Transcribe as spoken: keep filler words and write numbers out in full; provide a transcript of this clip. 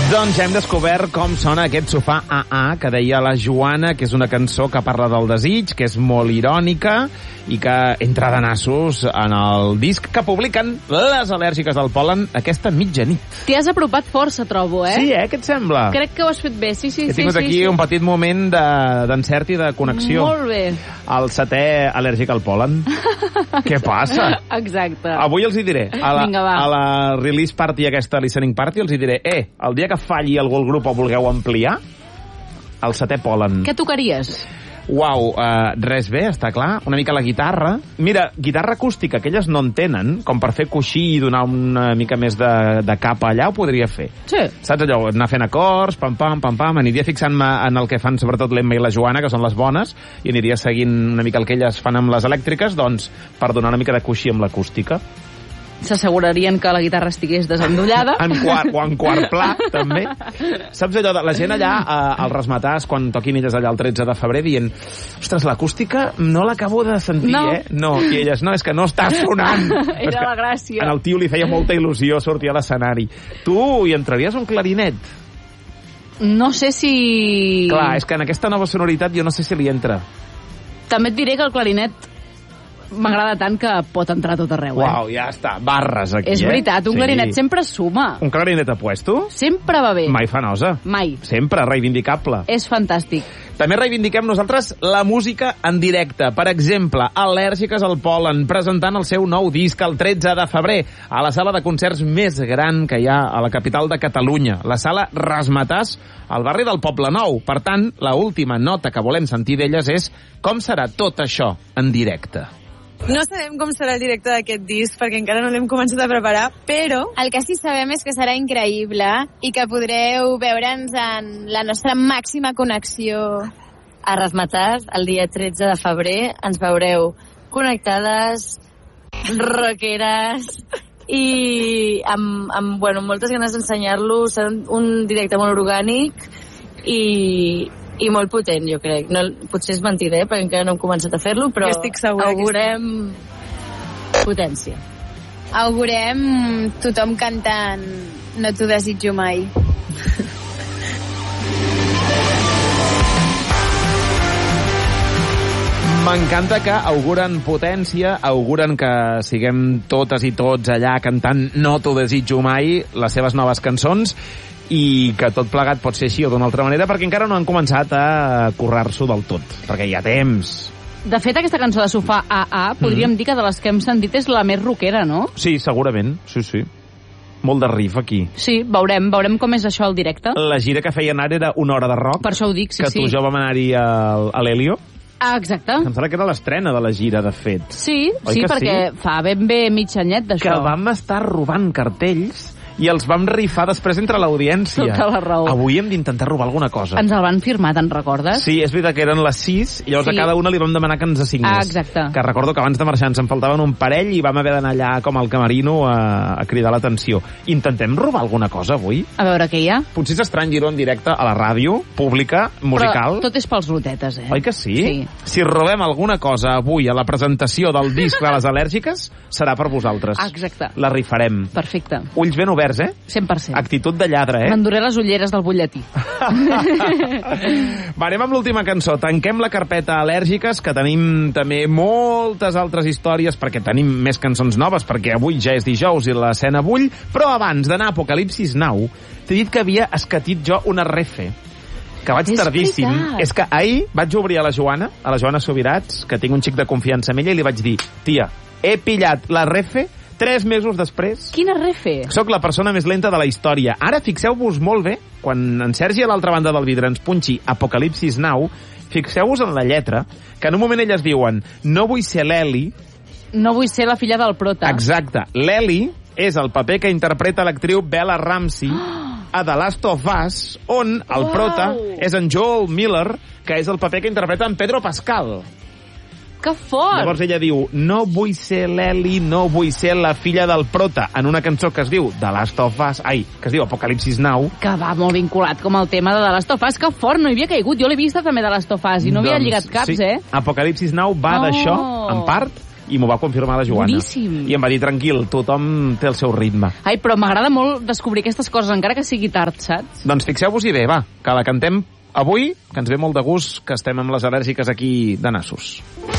Doncs ja hem descobert com sona aquest sofà A A que deia la Joana, que és una cançó que parla del desig, que és molt irònica i que entra de nassos en el disc que publiquen les al·lèrgiques al pol·len aquesta mitjanit. T'hi has apropat força, trobo, eh? Sí, eh? Què et sembla? Crec que ho has fet bé, sí, sí. He sí, tingut sí, aquí sí. un petit moment d'encert i de connexió. Molt bé. El setè al·lèrgic al pol·len. Què passa? Exacte. Avui els hi diré. A la, Vinga, va. a la release party, aquesta listening party, els hi diré, eh, el dia que falli algú al grup o vulgueu ampliar, el setè pol·len. Què tocaries? Uau, uh, res bé, està clar. Una mica la guitarra. Mira, guitarra acústica, que elles no en tenen, com per fer coixí i donar una mica més de, de capa allà, ho podria fer. Sí. Saps allò? Anar fent acords, pam, pam, pam, pam. Aniria fixant-me en el que fan sobretot l'Emma i la Joana, que són les bones, i aniria seguint una mica el que elles fan amb les elèctriques, doncs, per donar una mica de coixí amb l'acústica. S'assegurarien que la guitarra estigués desendollada. En quart, o en quart pla, també. Saps allò de la gent allà, eh, als resmetars, quan toquin elles allà el tretze de febrer, dient, ostres, l'acústica no l'acabo de sentir, No. eh? No, i elles, no, és que no està sonant. És Era que la gràcia. En el tio li feia molta il·lusió sortir a l'escenari. Tu hi entraries un clarinet? No sé si... Clar, és que en aquesta nova sonoritat jo no sé si li entra. També et diré que el clarinet m'agrada tant que pot entrar a tot arreu, eh? Uau, ja està, barres aquí, És eh? veritat, un Sí. clarinet sempre suma. Un clarinet apuesto? Sempre va bé. Mai fa nosa. Mai. Sempre reivindicable. És fantàstic. També reivindiquem nosaltres la música en directe. Per exemple, Al·lèrgiques al pol·len, presentant el seu nou disc el tretze de febrer a la sala de concerts més gran que hi ha a la capital de Catalunya, la sala Rasmatàs, al barri del Poble Nou. Per tant, la última nota que volem sentir d'elles és com serà tot això en directe. No sabem com serà el directe d'aquest disc perquè encara no l'hem començat a preparar, però El que sí sabem és que serà increïble i que podreu veure'ns en la nostra màxima connexió. A Rasmatàs, el dia tretze de febrer, ens veureu connectades, rockeres i amb, amb bueno, moltes ganes d'ensenyar-lo. Serà un directe molt orgànic i, i molt potent, jo crec. No, potser és mentida, eh, perquè encara no hem començat a fer-lo, però Jo estic segura que augurem potència. Augurem tothom cantant No t'ho desitjo mai. M'encanta que auguren potència, auguren que siguem totes i tots allà cantant No t'ho desitjo mai, les seves noves cançons, i que tot plegat pot ser així o d'una altra manera, perquè encara no han començat a currar-s'ho del tot, perquè hi ha temps. De fet, aquesta cançó de Sofà A A, podríem mm. dir que de les que hem sentit és la més rockera, no? Sí, segurament, sí, sí. Molt de riff aquí. Sí, veurem, veurem com és això al directe. La gira que feien ara era una hora de rock. Per això ho dic, sí, que sí. tu i jo vam anar-hi a, a l'Helio. Ah, exacte. Em sembla que era l'estrena de la gira, de fet. Sí, Oi sí, que perquè sí? fa ben bé mig anyet d'això. Que vam estar robant cartells i els vam rifar després entre l'audiència. Tota la raó. Avui hem d'intentar robar alguna cosa. Ens el van firmar, te'n recordes? Sí, és veritat que eren les sis, i llavors Sí. a cada una li vam demanar que ens assignés. Ah, exacte. Que recordo que abans de marxar ens en faltaven un parell i vam haver d'anar allà com al camerino a, a cridar l'atenció. Intentem robar alguna cosa avui? A veure què hi ha. Potser és estrany dir-ho en directe a la ràdio, pública, musical. Però tot és pels rotetes, eh? Oi que sí? Sí. Si robem alguna cosa avui a la presentació del disc de les al·lèrgiques, serà per vosaltres. Exacte. La rifarem. Perfecte. Ulls ben oberts, eh? cent per cent. Actitud de lladre, eh? M'enduré les ulleres del butlletí. Va, anem amb l'última cançó. Tanquem la carpeta al·lèrgiques, que tenim també moltes altres històries, perquè tenim més cançons noves, perquè avui ja és dijous i l'escena bull, però abans d'anar a Apocalipsis Now, t'he dit que havia escatit jo una refe, que vaig És tardíssim. veritat. És que ahir vaig obrir a la Joana, a la Joana Subirats, que tinc un xic de confiança amb ella, i li vaig dir, tia, he pillat la refe tres mesos després. Quina refe? Soc la persona més lenta de la història. Ara fixeu-vos molt bé, quan en Sergi a l'altra banda del vidre ens punxi Apocalipsis Now, fixeu-vos en la lletra, que en un moment elles diuen no vull ser l'Eli. No vull ser la filla del prota. Exacte. L'Eli és el paper que interpreta l'actriu Bella Ramsey a The Last of Us, on el Uau. prota és en Joel Miller, que és el paper que interpreta en Pedro Pascal. Que fort! Llavors ella diu, no vull ser l'Eli, no vull ser la filla del prota, en una cançó que es diu The Last of Us, ai, que es diu Apocalipsis Now. Que va molt vinculat com el tema de The Last of Us. Que fort, no hi havia caigut. Jo l'he vista també de The Last of Us i no havia Doncs, lligat caps, sí. eh? Apocalipsis Now va Oh. d'això, en part, i m'ho va confirmar la Joana. Boníssim. I em va dir, tranquil, tothom té el seu ritme. Ai, però m'agrada molt descobrir aquestes coses, encara que sigui tard, saps? Doncs fixeu-vos-hi bé, va, que la cantem avui, que ens ve molt de gust, que estem amb les al·lèrgiques aquí de nassos.